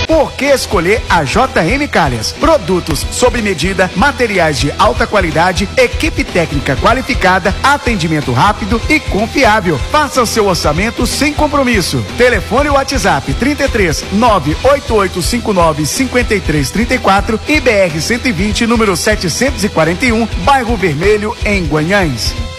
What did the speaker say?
Por que escolher a JM Calhas? Produtos sob medida, materiais de alta qualidade, equipe técnica qualificada, atendimento rápido e confiável. Faça o seu orçamento sem compromisso. Telefone WhatsApp 33 98859 5334 e BR 120, número 741, Bairro Vermelho, em Guanhães.